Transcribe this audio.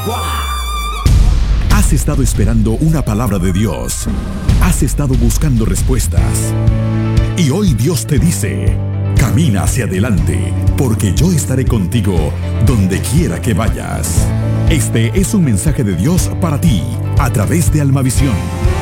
Has estado esperando una palabra de Dios. Has estado buscando respuestas. Y hoy Dios te dice: camina hacia adelante, porque yo estaré contigo donde quiera que vayas. Este es un mensaje de Dios para ti, a través de Almavisión.